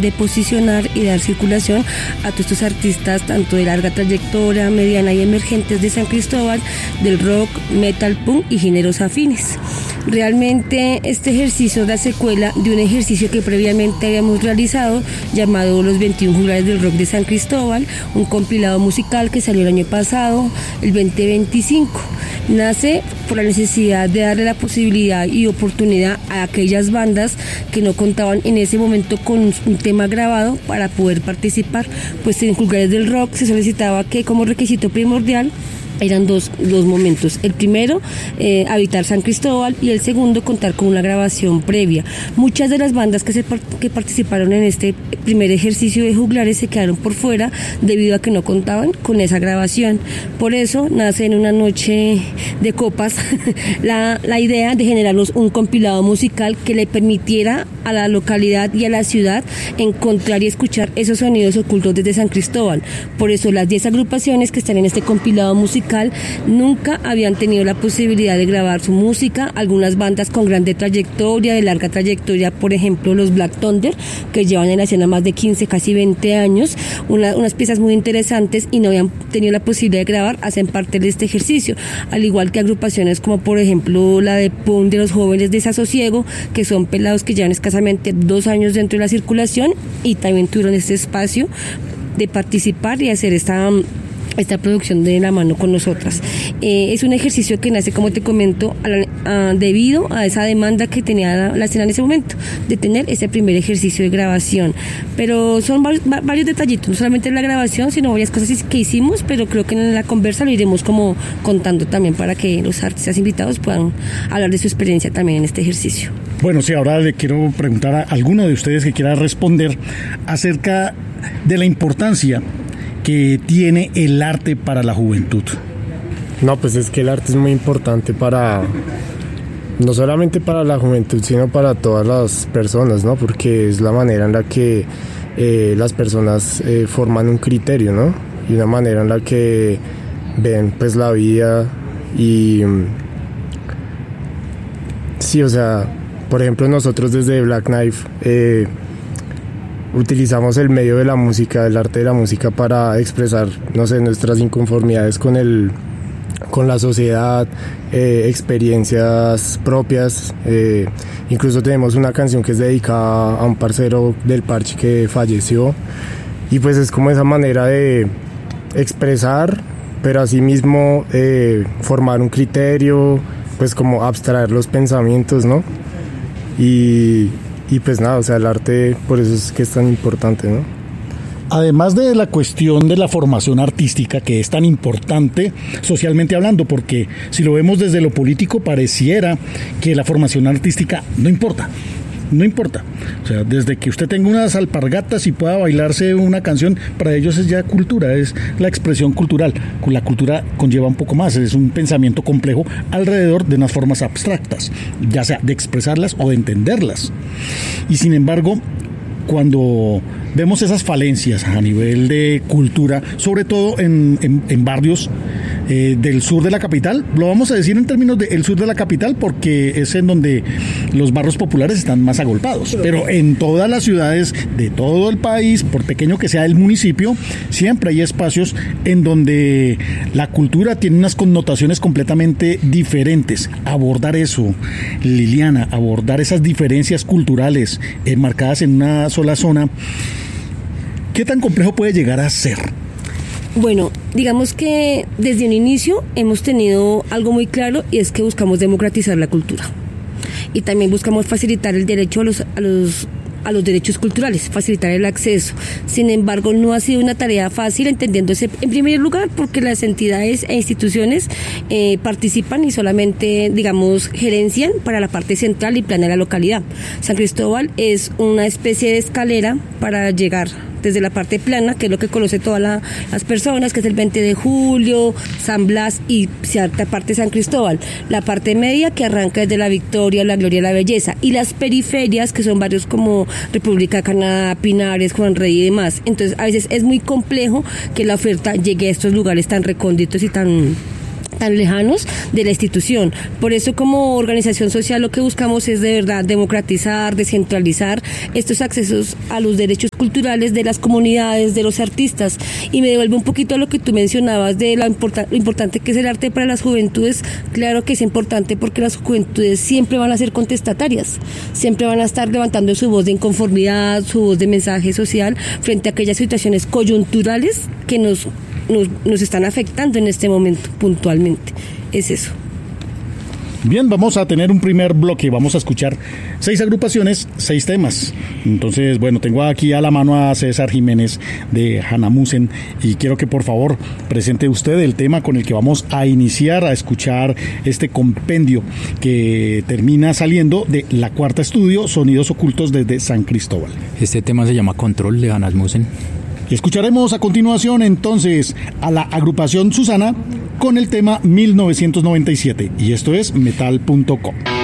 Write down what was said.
de posicionar y dar circulación a todos estos artistas, tanto de larga trayectoria, mediana y emergentes de San Cristóbal, del rock, metal, punk y géneros afines. Realmente este ejercicio es la secuela de un ejercicio que previamente habíamos realizado llamado Los 21 Juglares del Rock de San Cristóbal, un compilado musical que salió el año pasado, el 2025. Nace por la necesidad de darle la posibilidad y oportunidad a aquellas bandas que no contaban en ese momento con un tema grabado para poder participar, pues en Juglares del Rock se solicitaba que como requisito primordial eran dos momentos. El primero, habitar San Cristóbal, y el segundo, contar con una grabación previa. Muchas de las bandas que participaron en este primer ejercicio de juglares se quedaron por fuera debido a que no contaban con esa grabación. Por eso nace en una noche de copas la idea de generarnos un compilado musical que le permitiera a la localidad y a la ciudad encontrar y escuchar esos sonidos ocultos desde San Cristóbal. Por eso las 10 agrupaciones que están en este compilado musical nunca habían tenido la posibilidad de grabar su música. Algunas bandas con grande trayectoria, de larga trayectoria, por ejemplo los Black Thunder, que llevan en la escena más de 15, casi 20 años, unas piezas muy interesantes y no habían tenido la posibilidad de grabar, hacen parte de este ejercicio, al igual que agrupaciones como por ejemplo la de punk de los jóvenes de Desasosiego, que son pelados que llevan escasamente 2 años dentro de la circulación y también tuvieron este espacio de participar y hacer esta producción de la mano con nosotras. Es un ejercicio que nace, como te comento, debido a esa demanda que tenía la escena en ese momento, de tener ese primer ejercicio de grabación. Pero son varios detallitos, no solamente la grabación, sino varias cosas que hicimos, pero creo que en la conversa lo iremos como contando también para que los artistas invitados puedan hablar de su experiencia también en este ejercicio. Bueno, sí, ahora le quiero preguntar a alguno de ustedes que quiera responder acerca de la importancia que tiene el arte para la juventud. No, pues es que el arte es muy importante no solamente para la juventud, sino para todas las personas, ¿no? Porque es la manera en la que las personas forman un criterio, ¿no? Y una manera en la que ven pues la vida y sí, o sea, por ejemplo nosotros desde Black Knife utilizamos el medio de la música, el arte de la música para expresar, no sé, nuestras inconformidades con la sociedad, experiencias propias. Incluso tenemos una canción que es dedicada a un parcero del parche que falleció. Y pues es como esa manera de expresar, pero asimismo formar un criterio, pues como abstraer los pensamientos, ¿no? Y pues nada, o sea, el arte por eso es que es tan importante, ¿no? Además de la cuestión de la formación artística, que es tan importante socialmente hablando, porque si lo vemos desde lo político pareciera que la formación artística no importa. O sea, desde que usted tenga unas alpargatas y pueda bailarse una canción, para ellos es ya cultura, es la expresión cultural. La cultura conlleva un poco más, es un pensamiento complejo alrededor de unas formas abstractas, ya sea de expresarlas o de entenderlas. Y sin embargo, cuando vemos esas falencias a nivel de cultura, sobre todo en barrios del sur de la capital, lo vamos a decir en términos del sur de la capital porque es en donde los barrios populares están más agolpados, pero en todas las ciudades de todo el país, por pequeño que sea el municipio, siempre hay espacios en donde la cultura tiene unas connotaciones completamente diferentes. Abordar eso, Liliana, abordar esas diferencias culturales marcadas en una sola zona, ¿qué tan complejo puede llegar a ser? Bueno, digamos que desde un inicio hemos tenido algo muy claro, y es que buscamos democratizar la cultura y también buscamos facilitar el derecho a los derechos culturales, facilitar el acceso. Sin embargo, no ha sido una tarea fácil, entendiéndose en primer lugar porque las entidades e instituciones participan y solamente, digamos, gerencian para la parte central y plana de la localidad. San Cristóbal es una especie de escalera para llegar desde la parte plana, que es lo que conoce todas las personas, que es el 20 de julio, San Blas y cierta parte de San Cristóbal. La parte media, que arranca desde la Victoria, la Gloria y la Belleza. Y las periferias, que son barrios como República de Canadá, Pinares, Juan Rey y demás. Entonces, a veces es muy complejo que la oferta llegue a estos lugares tan recónditos y tan tan lejanos de la institución. Por eso, como organización social, lo que buscamos es de verdad democratizar, descentralizar estos accesos a los derechos culturales de las comunidades, de los artistas. Y me devuelve un poquito a lo que tú mencionabas de lo importante que es el arte para las juventudes. Claro que es importante porque las juventudes siempre van a ser contestatarias, siempre van a estar levantando su voz de inconformidad, su voz de mensaje social frente a aquellas situaciones coyunturales que nos están afectando en este momento puntualmente. Es eso. Bien, vamos a tener un primer bloque, vamos a escuchar 6 agrupaciones, 6 temas. Entonces, bueno, tengo aquí a la mano a César Jiménez de Hanamusen y quiero que por favor presente usted el tema con el que vamos a iniciar a escuchar este compendio que termina saliendo de La Cuarta Estudio, Sonidos Ocultos desde San Cristóbal. Este tema se llama Control de Hanamusen. Y escucharemos a continuación entonces a la agrupación Susana con el tema 1997 y esto es metal.com.